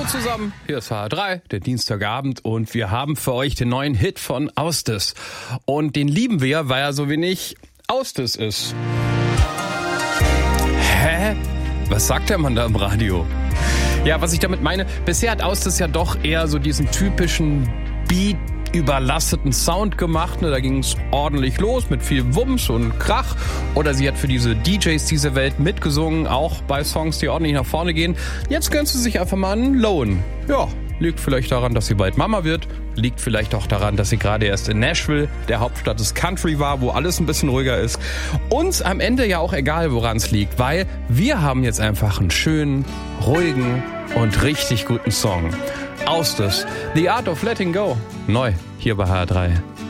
zusammen, hier ist HR3, der Dienstagabend und wir haben für euch den neuen Hit von Austis. Und den lieben wir, weil er so wenig Austis ist. Hä? Was sagt der Mann da im Radio? Ja, was ich damit meine, bisher hat Austis ja doch eher so diesen typischen Beat überlasteten Sound gemacht, ne? Da ging es ordentlich los mit viel Wumms und Krach. Oder sie hat für diese DJs dieser Welt mitgesungen, auch bei Songs, die ordentlich nach vorne gehen. Jetzt gönnst du sich einfach mal einen Lowen. Ja, liegt vielleicht daran, dass sie bald Mama wird. Liegt vielleicht auch daran, dass sie gerade erst in Nashville, der Hauptstadt des Country war, wo alles ein bisschen ruhiger ist. Uns am Ende ja auch egal, woran es liegt, weil wir haben jetzt einfach einen schönen, ruhigen und richtig guten Song. Austis, The Art of Letting Go. Neu, hier bei HR3.